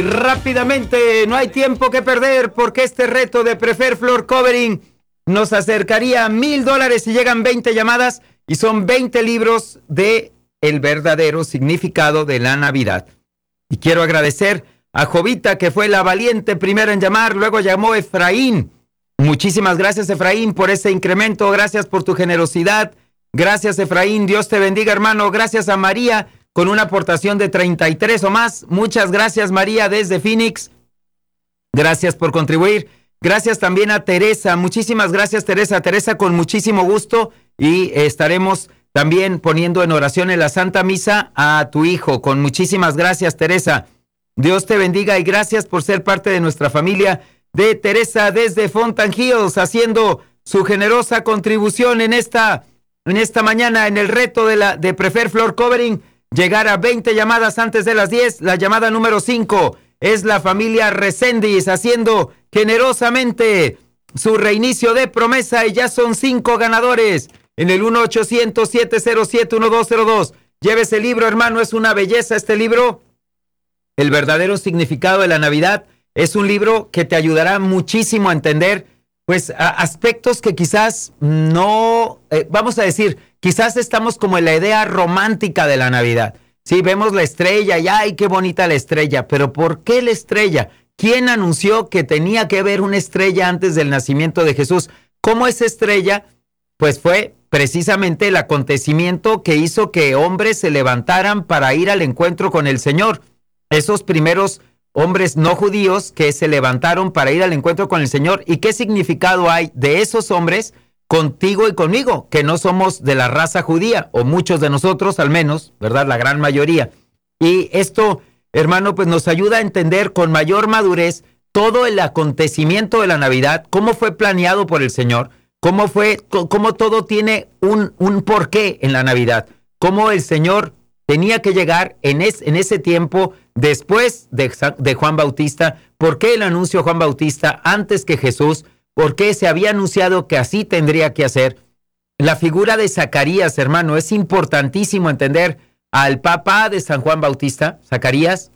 Rápidamente, no hay tiempo que perder porque este reto de Prefer Floor Covering nos acercaría a $1,000 si llegan 20 llamadas y son 20 libros de el verdadero significado de la Navidad. Y quiero agradecer a Jovita, que fue la valiente primera en llamar, luego llamó Efraín. Muchísimas gracias, Efraín, por ese incremento, gracias por tu generosidad, gracias, Efraín, Dios te bendiga, hermano. Gracias a María, con una aportación de 33 o más, muchas gracias, María, desde Phoenix, gracias por contribuir. Gracias también a Teresa, muchísimas gracias, Teresa, con muchísimo gusto, y estaremos también poniendo en oración en la Santa Misa a tu hijo, con muchísimas gracias, Teresa. Dios te bendiga y gracias por ser parte de nuestra familia de Teresa desde Fountain Hills, haciendo su generosa contribución en esta mañana en el reto de Prefer Floor Covering, llegar a 20 llamadas antes de las 10. La llamada número 5 es la familia Reséndiz, haciendo generosamente su reinicio de promesa, y ya son 5 ganadores en el 1-800-707-1202. Llévese el libro, hermano, es una belleza este libro. El verdadero significado de la Navidad es un libro que te ayudará muchísimo a entender, pues, aspectos que quizás no, vamos a decir, quizás estamos como en la idea romántica de la Navidad. Sí, vemos la estrella y ¡ay, qué bonita la estrella! Pero ¿por qué la estrella? ¿Quién anunció que tenía que haber una estrella antes del nacimiento de Jesús? ¿Cómo esa estrella? Pues fue precisamente el acontecimiento que hizo que hombres se levantaran para ir al encuentro con el Señor. Esos primeros hombres no judíos que se levantaron para ir al encuentro con el Señor. ¿Y qué significado hay de esos hombres contigo y conmigo, que no somos de la raza judía, o muchos de nosotros al menos, ¿verdad? La gran mayoría. Y esto, hermano, pues nos ayuda a entender con mayor madurez todo el acontecimiento de la Navidad, cómo fue planeado por el Señor, cómo todo tiene un porqué en la Navidad, cómo el Señor tenía que llegar en ese tiempo después de Juan Bautista, por qué el anuncio de Juan Bautista antes que Jesús, por qué se había anunciado que así tendría que hacer. La figura de Zacarías, hermano, es importantísimo entender al papá de San Juan Bautista, Zacarías,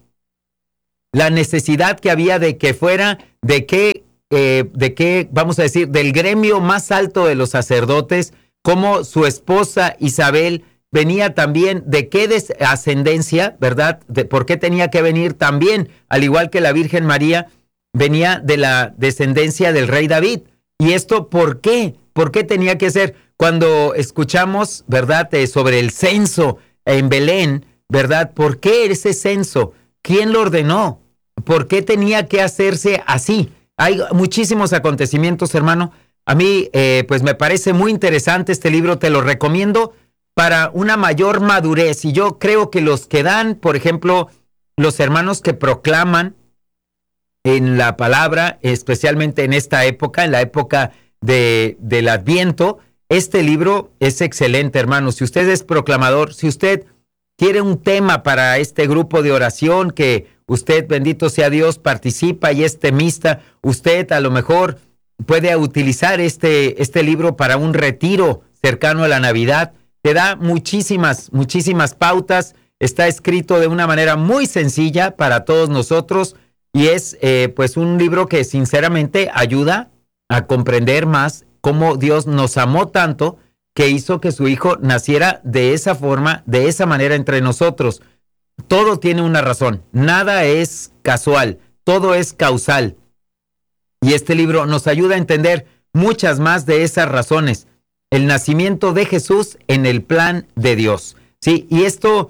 la necesidad que había de que fuera, de que, vamos a decir, del gremio más alto de los sacerdotes, como su esposa Isabel venía también de qué ascendencia, ¿verdad? ¿Por qué tenía que venir también, al igual que la Virgen María, venía de la descendencia del rey David? ¿Y esto por qué? ¿Por qué tenía que ser? Cuando escuchamos, ¿verdad?, sobre el censo en Belén, ¿verdad? ¿Por qué ese censo? ¿Quién lo ordenó? ¿Por qué tenía que hacerse así? Hay muchísimos acontecimientos, hermano. A mí, pues me parece muy interesante este libro, te lo recomiendo para una mayor madurez. Y yo creo que los que dan, por ejemplo, los hermanos que proclaman en la palabra, especialmente en esta época, en la época del Adviento, este libro es excelente, hermano. Si usted es proclamador, si usted quiere un tema para este grupo de oración, que usted, bendito sea Dios, participa y es temista, usted a lo mejor puede utilizar este libro para un retiro cercano a la Navidad. Te da muchísimas pautas, está escrito de una manera muy sencilla para todos nosotros, y es pues un libro que sinceramente ayuda a comprender más cómo Dios nos amó tanto que hizo que su Hijo naciera de esa forma, de esa manera entre nosotros. Todo tiene una razón, nada es casual, todo es causal. Y este libro nos ayuda a entender muchas más de esas razones. El nacimiento de Jesús en el plan de Dios. Sí, y esto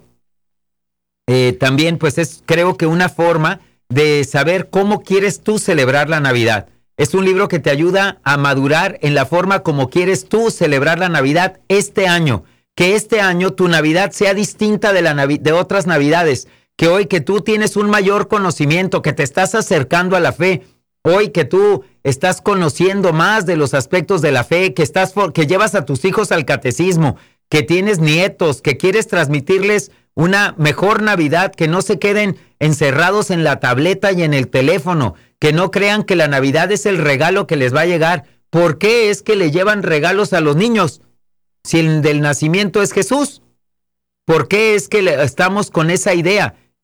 también pues es, creo que, una forma de saber cómo quieres tú celebrar la Navidad. Es un libro que te ayuda a madurar en la forma como quieres tú celebrar la Navidad este año. Que este año tu Navidad sea distinta de otras Navidades. Que hoy que tú tienes un mayor conocimiento, que te estás acercando a la fe, hoy que tú estás conociendo más de los aspectos de la fe, que llevas a tus hijos al catecismo, que tienes nietos, que quieres transmitirles una mejor Navidad, que no se queden encerrados en la tableta y en el teléfono, que no crean que la Navidad es el regalo que les va a llegar. ¿Por qué es que le llevan regalos a los niños si el del nacimiento es Jesús? ¿Por qué es que estamos con esa idea?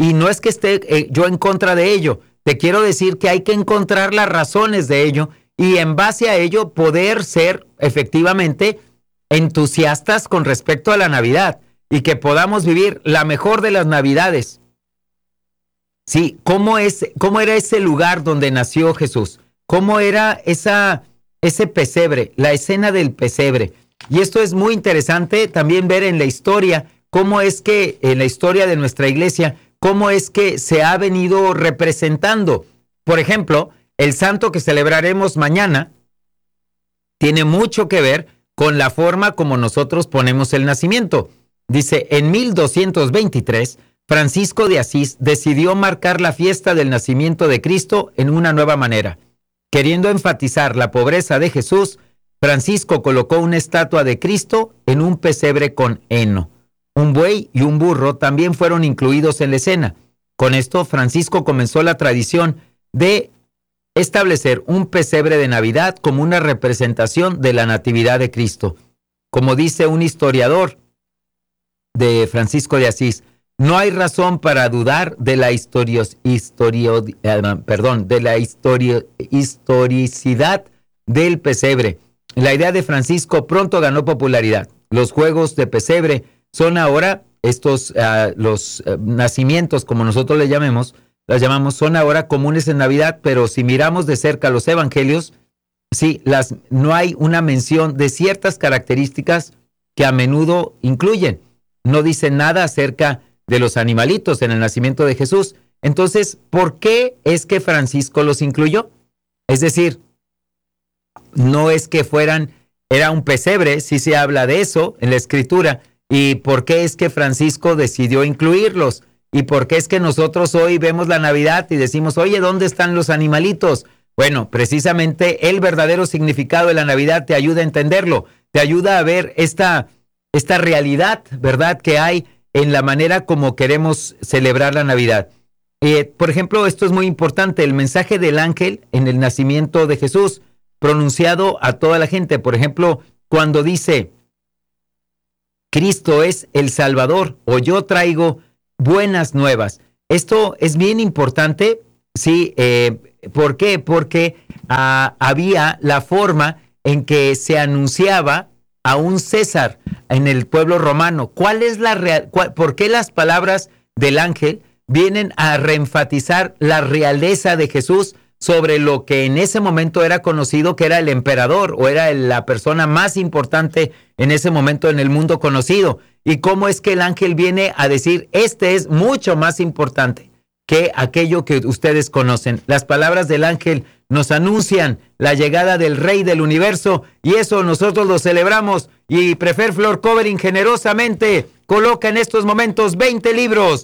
Y no es que esté yo en contra de ello. Te quiero decir que hay que encontrar las razones de ello y en base a ello poder ser efectivamente entusiastas con respecto a la Navidad y que podamos vivir la mejor de las Navidades. Sí, ¿cómo era ese lugar donde nació Jesús? ¿Cómo era ese pesebre, la escena del pesebre? Y esto es muy interesante también ver en la historia, cómo es que en la historia de nuestra iglesia, cómo es que se ha venido representando. Por ejemplo, el santo que celebraremos mañana tiene mucho que ver con la forma como nosotros ponemos el nacimiento. Dice, en 1223, Francisco de Asís decidió marcar la fiesta del nacimiento de Cristo en una nueva manera. Queriendo enfatizar la pobreza de Jesús, Francisco colocó una estatua de Cristo en un pesebre con heno. Un buey y un burro también fueron incluidos en la escena. Con esto, Francisco comenzó la tradición de establecer un pesebre de Navidad como una representación de la Natividad de Cristo. Como dice un historiador de Francisco de Asís, no hay razón para dudar de la historicidad del pesebre. La idea de Francisco pronto ganó popularidad. Los juegos de pesebre son ahora los nacimientos, como nosotros las llamamos, son ahora comunes en Navidad, pero si miramos de cerca los evangelios, sí, no hay una mención de ciertas características que a menudo incluyen. No dicen nada acerca de los animalitos en el nacimiento de Jesús. Entonces, ¿por qué es que Francisco los incluyó? Es decir, no es que era un pesebre, sí se habla de eso en la Escritura. ¿Y por qué es que Francisco decidió incluirlos? ¿Y por qué es que nosotros hoy vemos la Navidad y decimos, oye, ¿dónde están los animalitos? Bueno, precisamente el verdadero significado de la Navidad te ayuda a entenderlo, te ayuda a ver esta realidad, ¿verdad?, que hay en la manera como queremos celebrar la Navidad. Por ejemplo, esto es muy importante, el mensaje del ángel en el nacimiento de Jesús, pronunciado a toda la gente. Por ejemplo, cuando dice, Cristo es el Salvador, o yo traigo buenas nuevas. Esto es bien importante, sí. ¿Por qué? Porque había la forma en que se anunciaba a un César en el pueblo romano. ¿Por qué las palabras del ángel vienen a reenfatizar la realeza de Jesús sobre lo que en ese momento era conocido que era el emperador o era la persona más importante en ese momento en el mundo conocido? ¿Y cómo es que el ángel viene a decir, este es mucho más importante que aquello que ustedes conocen? Las palabras del ángel nos anuncian la llegada del Rey del Universo y eso nosotros lo celebramos. Y Prefer Floor Covering generosamente coloca en estos momentos 20 libros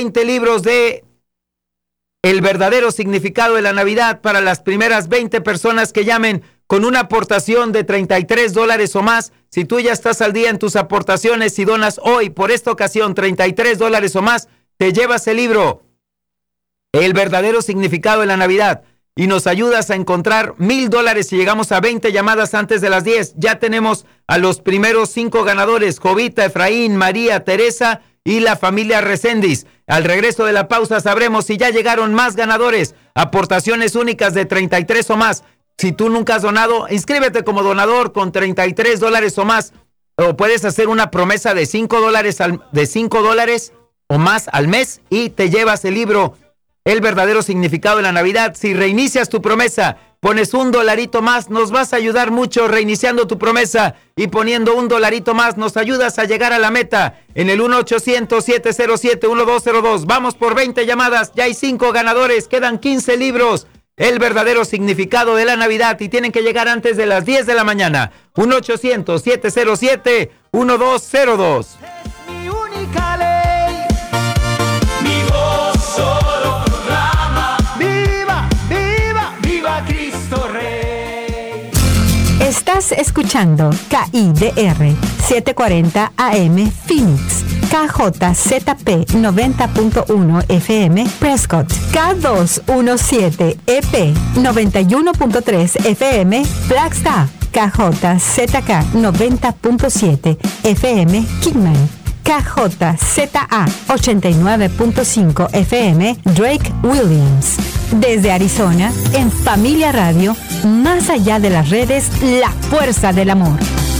de el verdadero significado de la Navidad para las primeras 20 personas que llamen con una aportación de $33 o más. Si tú ya estás al día en tus aportaciones y donas hoy por esta ocasión $33 o más, te llevas el libro El verdadero significado de la Navidad y nos ayudas a encontrar $1,000 si llegamos a 20 llamadas antes de las 10. Ya tenemos a los primeros 5 ganadores, Jovita, Efraín, María, Teresa y la familia Reséndiz. Al regreso de la pausa sabremos si ya llegaron más ganadores. Aportaciones únicas de 33 o más. Si tú nunca has donado, inscríbete como donador con $33 o más. O puedes hacer una promesa de $5 o más al mes y te llevas el libro El verdadero significado de la Navidad. Si reinicias tu promesa, pones $1 más, nos vas a ayudar mucho reiniciando tu promesa y poniendo $1 más, nos ayudas a llegar a la meta en el 1-800-707-1202. Vamos por 20 llamadas, ya hay 5 ganadores, quedan 15 libros. El verdadero significado de la Navidad y tienen que llegar antes de las 10 de la mañana. 1-800-707-1202. Es mi única ley. Mi voz solo proclama. Viva, viva, viva Cristo Rey. Estás escuchando KIDR 740 AM Phoenix, KJZP 90.1 FM Prescott, K217 EP 91.3 FM Flagstaff, KJZK 90.7 FM Kingman, KJZA 89.5 FM, Drake Williams. Desde Arizona, en Familia Radio, más allá de las redes, la fuerza del amor.